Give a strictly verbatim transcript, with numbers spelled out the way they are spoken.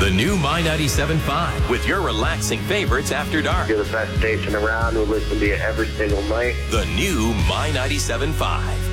The new My ninety-seven point five with your relaxing favorites after dark. You're the best station around. We listen to you every single night. The new My ninety-seven point five.